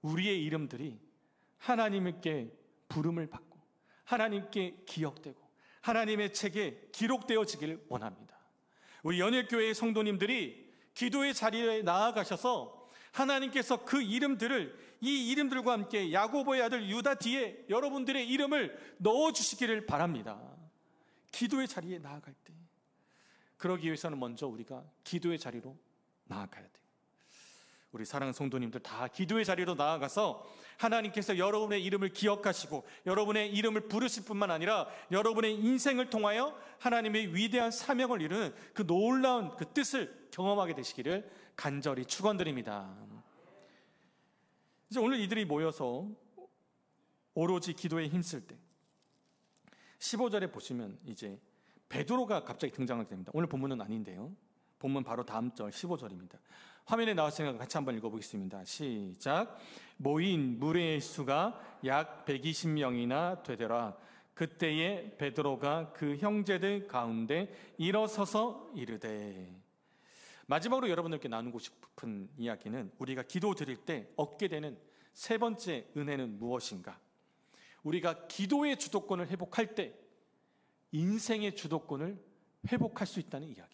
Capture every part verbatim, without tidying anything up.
우리의 이름들이 하나님께 부름을 받고 하나님께 기억되고 하나님의 책에 기록되어지길 원합니다. 우리 연일교회의 성도님들이 기도의 자리에 나아가셔서 하나님께서 그 이름들을 이 이름들과 함께 야고보의 아들 유다 뒤에 여러분들의 이름을 넣어주시기를 바랍니다. 기도의 자리에 나아갈 때 그러기 위해서는 먼저 우리가 기도의 자리로 나아가야 돼요. 우리 사랑하는 성도님들 다 기도의 자리로 나아가서 하나님께서 여러분의 이름을 기억하시고 여러분의 이름을 부르실 뿐만 아니라 여러분의 인생을 통하여 하나님의 위대한 사명을 이루는 그 놀라운 그 뜻을 경험하게 되시기를 간절히 축원드립니다. 이제 오늘 이들이 모여서 오로지 기도에 힘쓸 때 십오 절에 보시면 이제 베드로가 갑자기 등장하게 됩니다. 오늘 본문은 아닌데요. 본문 바로 다음 절 십오 절입니다. 화면에 나왔으니까 같이 한번 읽어보겠습니다. 시작. 모인 무리의 수가 약 백이십 명이나 되더라. 그때에 베드로가 그 형제들 가운데 일어서서 이르되. 마지막으로 여러분들께 나누고 싶은 이야기는 우리가 기도 드릴 때 얻게 되는 세 번째 은혜는 무엇인가? 우리가 기도의 주도권을 회복할 때 인생의 주도권을 회복할 수 있다는 이야기입니다.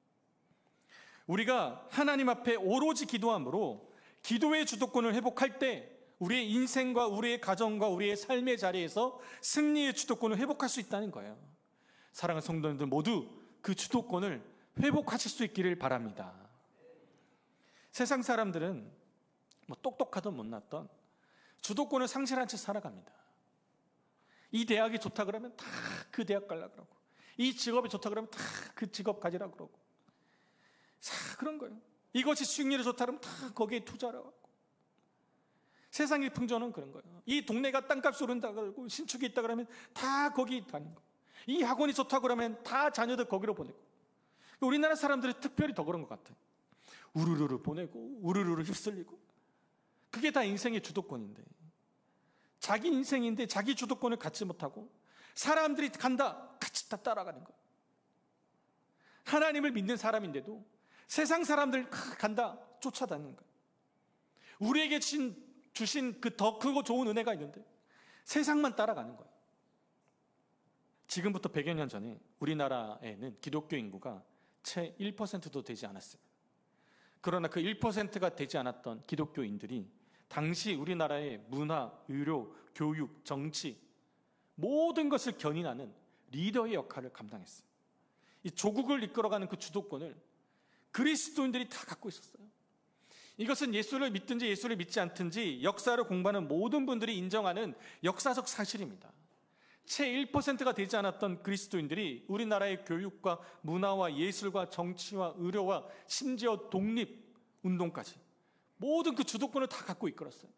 우리가 하나님 앞에 오로지 기도함으로 기도의 주도권을 회복할 때 우리의 인생과 우리의 가정과 우리의 삶의 자리에서 승리의 주도권을 회복할 수 있다는 거예요. 사랑하는 성도님들 모두 그 주도권을 회복하실 수 있기를 바랍니다. 세상 사람들은 뭐 똑똑하든 못났던 주도권을 상실한 채 살아갑니다. 이 대학이 좋다 그러면 다 그 대학 가려고 그러고 이 직업이 좋다 그러면 다 그 직업 가지라고 그러고 다 그런 거예요. 이것이 수익률이 좋다 그러면 다 거기에 투자를 하고 세상의 풍조는 그런 거예요. 이 동네가 땅값이 오른다 그러고 신축이 있다 그러면 다 거기 가는 거예요. 이 학원이 좋다 그러면 다 자녀들 거기로 보내고 우리나라 사람들이 특별히 더 그런 것 같아요. 우르르르 보내고 우르르르 휩쓸리고 그게 다 인생의 주도권인데 자기 인생인데 자기 주도권을 갖지 못하고 사람들이 간다 같이 다 따라가는 거예요. 하나님을 믿는 사람인데도 세상 사람들 간다 쫓아다니는 거예요. 우리에게 주신, 주신 그 더 크고 좋은 은혜가 있는데 세상만 따라가는 거예요. 지금부터 백여 년 전에 우리나라에는 기독교 인구가 채 일 퍼센트도 되지 않았어요. 그러나 그 일 퍼센트가 되지 않았던 기독교인들이 당시 우리나라의 문화, 의료, 교육, 정치 모든 것을 견인하는 리더의 역할을 감당했어요. 이 조국을 이끌어가는 그 주도권을 그리스도인들이 다 갖고 있었어요. 이것은 예수를 믿든지 예수를 믿지 않든지 역사를 공부하는 모든 분들이 인정하는 역사적 사실입니다. 채 일 퍼센트가 되지 않았던 그리스도인들이 우리나라의 교육과 문화와 예술과 정치와 의료와 심지어 독립운동까지 모든 그 주도권을 다 갖고 이끌었어요.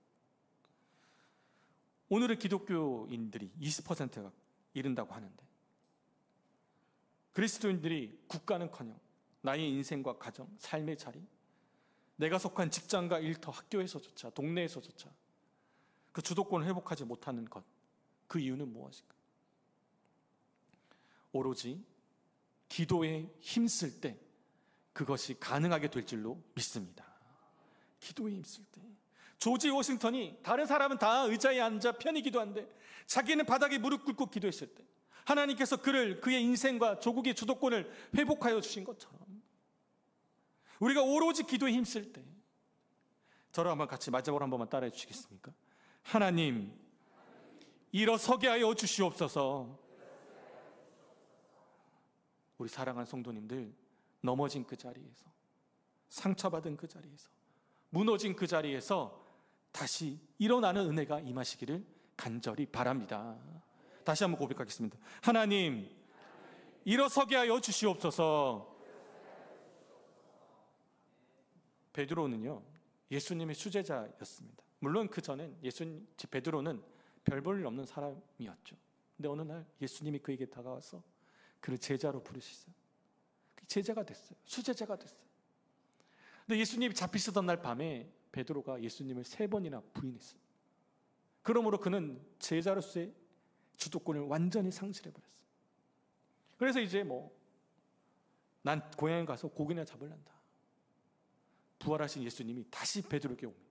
오늘의 기독교인들이 이십 퍼센트가 이른다고 하는데 그리스도인들이 국가는커녕 나의 인생과 가정, 삶의 자리, 내가 속한 직장과 일터, 학교에서조차, 동네에서조차 그 주도권을 회복하지 못하는 것, 그 이유는 무엇일까? 오로지 기도에 힘쓸 때 그것이 가능하게 될 줄로 믿습니다. 기도에 힘쓸 때 조지 워싱턴이 다른 사람은 다 의자에 앉아 편히 기도하는데 자기는 바닥에 무릎 꿇고 기도했을 때 하나님께서 그를 그의 인생과 조국의 주도권을 회복하여 주신 것처럼 우리가 오로지 기도에 힘쓸 때 저를 한번 같이 마지막으로 한 번만 따라해 주시겠습니까? 하나님 일어서게 하여 주시옵소서. 우리 사랑하는 성도님들 넘어진 그 자리에서 상처받은 그 자리에서 무너진 그 자리에서 다시 일어나는 은혜가 임하시기를 간절히 바랍니다. 다시 한번 고백하겠습니다. 하나님, 일어서게 하여 주시옵소서. 베드로는요, 예수님의 수제자였습니다. 물론 그 전엔 예수님, 베드로는 별 볼 일 없는 사람이었죠. 근데 어느 날 예수님이 그에게 다가와서 그를 제자로 부르시어요. 제자가 됐어요. 수제자가 됐어요. 근데 예수님이 잡히시던 날 밤에 베드로가 예수님을 세 번이나 부인했어요. 그러므로 그는 제자로서의 주도권을 완전히 상실해버렸어요. 그래서 이제 뭐 난 고향에 가서 고기나 잡으란다. 부활하신 예수님이 다시 베드로에게 옵니다.